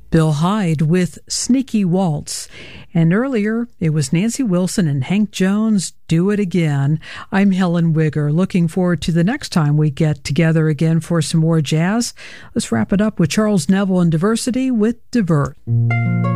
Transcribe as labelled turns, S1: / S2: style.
S1: Bill Hyde with Sneaky Waltz. And earlier, it was Nancy Wilson and Hank Jones, Do It Again. I'm Helen Wigger, looking forward to the next time we get together again for some more jazz. Let's wrap it up with Charles Neville and Diversity with Divert.